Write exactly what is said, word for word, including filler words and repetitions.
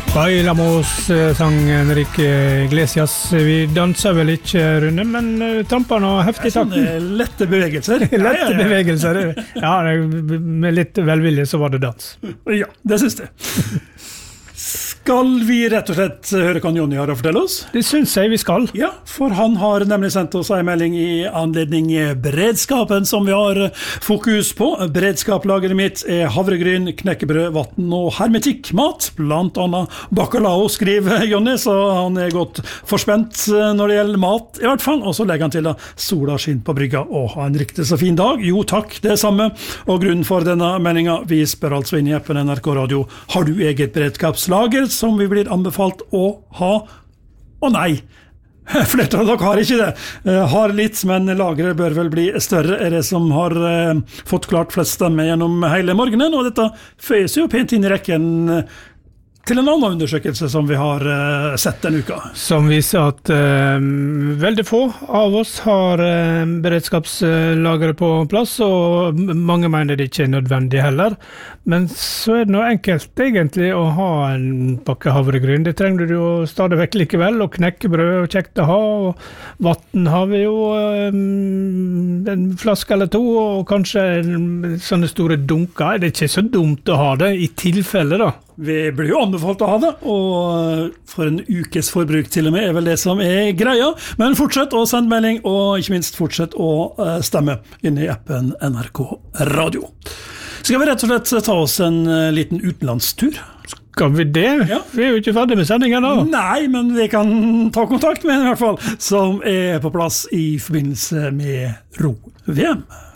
Bailamos, sang Enrique Iglesias. Vi danser vel ikke, Rune, men tramper noe heftig takt. Sånne lette bevegelser. Lette bevegelser. Ja, med litt velvilje så var det dans. Ja, det synes jeg. Skal vi rett og slett høre hva Jonny har å fortelle oss? Det synes jeg vi skal. Ja, for han har nemlig sendt oss en melding i anledning beredskapen som vi har fokus på. Beredskaplageret mitt er havregryn, knekkebrød, vatten og hermetikkmat, blant annet bacalao, skriver Jonny, så han er godt forspent når det gjelder mat i hvert fall. Og så legger han til da, sola skinn på brygga og ha en riktig så fin dag. Jo takk, det samme. Og grunnen for denne meldingen, vi spør altså inn i appen N R K Radio, har du eget beredskapslager som vi blir anbefalt å ha? Å nei, flertallet av dere har ikke det. Uh, har litt, men lageret bør vel bli større, er det som har uh, fått klart flest stemmer gjennom hele morgenen, og dette føyer seg jo pent inn i rekken uh, til en annen undersøkelse som vi har uh, sett denne uka. Som viser at uh, veldig få av oss har uh, beredskapslageret på plass, og mange mener det ikke er nødvendig heller. Men så er det noe enkelt egentlig å ha en pakke havregryn. Det trenger du jo stadig vekk likevel, og knekkebrød og kjekt å ha, og vatten har vi jo um, en flaske eller to, og kanskje en, sånne store dunker. Det er ikke så dumt å ha det i tilfelle da. Vi blir jo anbefalt å ha det, og for en ukes forbruk til og med er vel det som er greia. Men fortsett å sende melding, og ikke minst fortsett å stemme inne i appen N R K Radio. Skal vi rett og slett ta oss en liten utenlandstur? Skal vi det? Ja. Vi er jo ikke ferdig med sendingen da. Nei, men vi kan ta kontakt med en i hvert fall, som er på plass i forbindelse med Ro-V M.